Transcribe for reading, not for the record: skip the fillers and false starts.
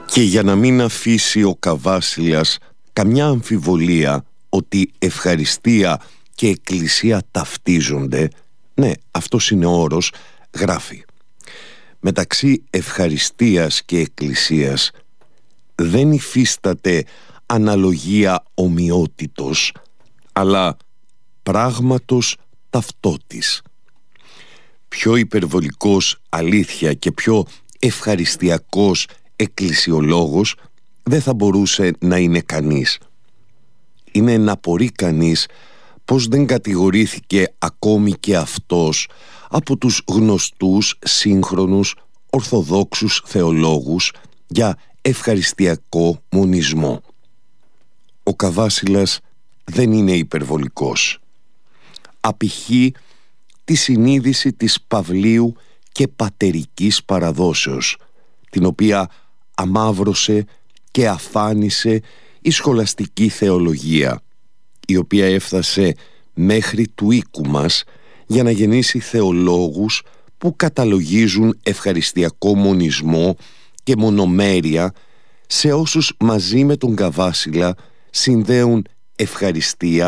Και για να μην αφήσει ο Καβάσιλας καμιά αμφιβολία ότι ευχαριστία και εκκλησία ταυτίζονται, ναι, αυτός είναι ο όρος, γράφει: μεταξύ ευχαριστίας και εκκλησίας δεν υφίσταται αναλογία ομοιότητος, αλλά πράγματος ταυτότης. Πιο υπερβολικός αλήθεια και πιο ευχαριστιακός εκκλησιολόγος δεν θα μπορούσε να είναι κανείς. Είναι να απορεί κανείς πως δεν κατηγορήθηκε ακόμη και αυτός από τους γνωστούς σύγχρονους ορθοδόξους θεολόγους για ευχαριστιακό μονισμό. Ο Καβάσιλας δεν είναι υπερβολικός. Απηχεί τη συνείδηση της Παυλίου και πατερικής παραδόσεως, την οποία αμαύρωσε και αφάνισε η σχολαστική θεολογία, η οποία έφτασε μέχρι του οίκου μας για να γεννήσει θεολόγους που καταλογίζουν ευχαριστιακό μονισμό και μονομέρεια σε όσους μαζί με τον Καβάσιλα συνδέουν ευχαριστία